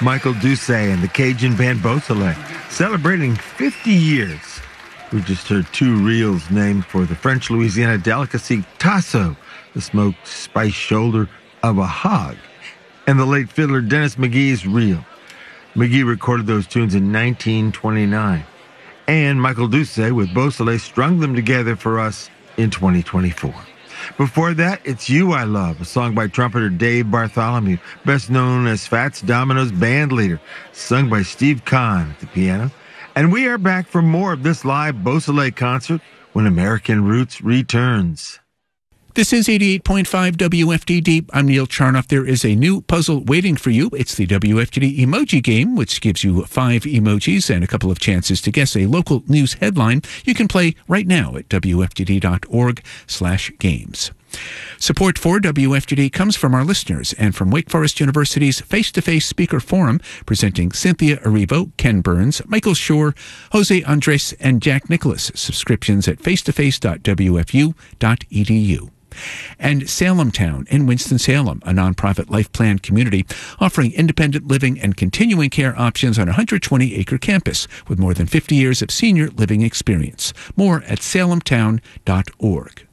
Michael Doucet and the Cajun band Beausoleil, celebrating 50 years. We just heard two reels named for the French Louisiana delicacy tasso, the smoked spiced shoulder of a hog, and the late fiddler Dennis McGee's reel. McGee recorded those tunes in 1929, and Michael Doucet with Beausoleil strung them together for us in 2024. Before that, It's You I Love, a song by trumpeter Dave Bartholomew, best known as Fats Domino's band leader, sung by Steve Kahn at the piano. And we are back for more of this live Beausoleil concert when American Roots returns. This is 88.5 WFDD. I'm Neil Charnoff. There is a new puzzle waiting for you. It's the WFDD emoji game, which gives you 5 emojis and a couple of chances to guess a local news headline. You can play right now at wfdd.org/games. Support for WFDD comes from our listeners and from Wake Forest University's Face-to-Face Speaker Forum, presenting Cynthia Erivo, Ken Burns, Michael Shore, Jose Andres, and Jack Nicholas. Subscriptions at facetoface.wfu.edu. And Salem Town in Winston-Salem, a nonprofit life plan community offering independent living and continuing care options on a 120-acre campus with more than 50 years of senior living experience. More at salemtown.org.